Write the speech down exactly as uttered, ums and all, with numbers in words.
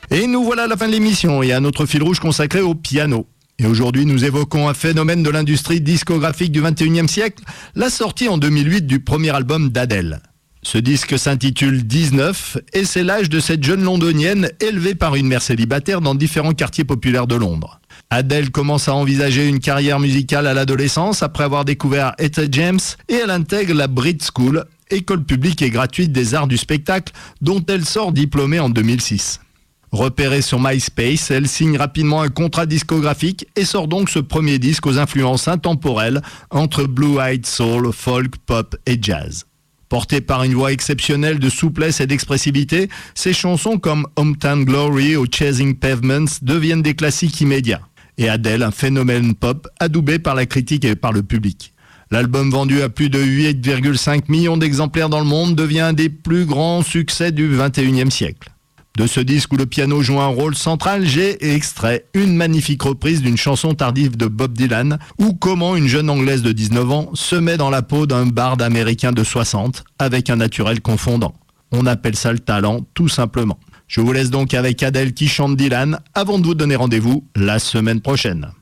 Et nous voilà à la fin de l'émission et à notre fil rouge consacré au piano. Et aujourd'hui, nous évoquons un phénomène de l'industrie discographique du vingt et unième siècle, la sortie en deux mille huit du premier album d'Adèle. Ce disque s'intitule dix-neuf et c'est l'âge de cette jeune londonienne élevée par une mère célibataire dans différents quartiers populaires de Londres. Adèle commence à envisager une carrière musicale à l'adolescence après avoir découvert Etta James et elle intègre la Brit School, école publique et gratuite des arts du spectacle dont elle sort diplômée en deux mille six. Repérée sur MySpace, elle signe rapidement un contrat discographique et sort donc ce premier disque aux influences intemporelles entre blue-eyed soul, folk, pop et jazz. Portée par une voix exceptionnelle de souplesse et d'expressivité, ses chansons comme Hometown Glory ou Chasing Pavements deviennent des classiques immédiats. Et Adèle, un phénomène pop adoubé par la critique et par le public. L'album vendu à plus de huit virgule cinq millions d'exemplaires dans le monde devient un des plus grands succès du vingt et unième siècle. De ce disque où le piano joue un rôle central, j'ai extrait une magnifique reprise d'une chanson tardive de Bob Dylan, ou comment une jeune anglaise de dix-neuf ans se met dans la peau d'un barde américain de soixante, avec un naturel confondant. On appelle ça le talent, tout simplement. Je vous laisse donc avec Adèle qui chante Dylan, avant de vous donner rendez-vous la semaine prochaine.